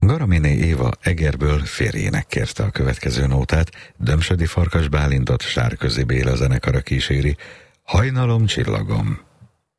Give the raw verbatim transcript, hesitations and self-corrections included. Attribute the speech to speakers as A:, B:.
A: Garaminé Éva Egerből férjének kérte a következő nótát, Dömsödi Farkas Bálintot Sárközi Béla zenekara kíséri. Hajnalom csillagom.